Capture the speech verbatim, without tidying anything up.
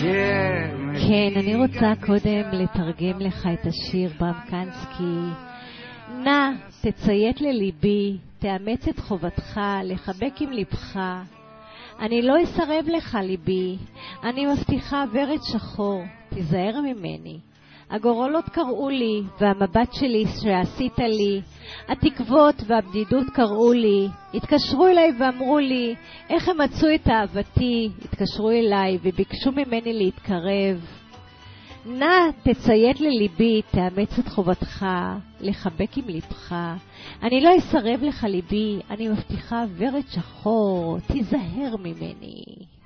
כן, אני רוצה קודם לתרגם לך את השיר ברמקנסקי. נא, תציית לליבי, תאמץ את חובתך, לחבק עם לבך. אני לא אסרב לך ליבי, אני מבטיחה ורד שחור, תיזהר ממני. הגורלות קראו לי, והמבט שלי שעשית לי, התקוות והבדידות קראו לי, התקשרו אליי ואמרו לי, איך הם מצאו את אהבתי, התקשרו אליי וביקשו ממני להתקרב. נא תציית לליבי, תאמץ את חובתך, לחבק עם לבך. אני לא אסרב לך ליבי, אני מבטיחה ורד שחור, תיזהר ממני.